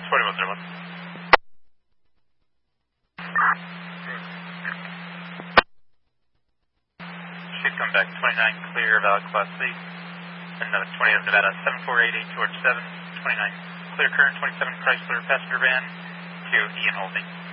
2101. She's coming back 29 clear, valid class C. And 20 of Nevada, 7488 George 7, 29 clear current, 27 Chrysler passenger van to Ian Holding.